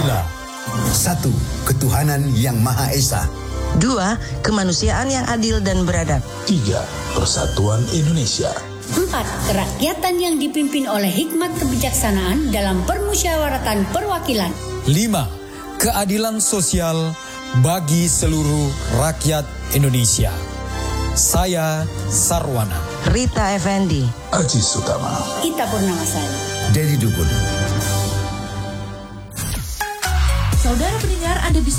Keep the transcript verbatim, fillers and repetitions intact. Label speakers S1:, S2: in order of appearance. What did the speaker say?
S1: Pancasila.
S2: Satu, ketuhanan yang Maha Esa.
S3: Dua, kemanusiaan yang adil dan beradab.
S1: Tiga, persatuan Indonesia.
S4: Empat, kerakyatan yang dipimpin oleh hikmat kebijaksanaan dalam permusyawaratan perwakilan.
S5: Lima, keadilan sosial bagi seluruh rakyat Indonesia. Saya Sarwana.
S3: Rita Effendi.
S1: Aji Sutama.
S4: Ita Purnamasari.
S2: Dedi Dukun.
S6: Saudara pendengar, Anda bisa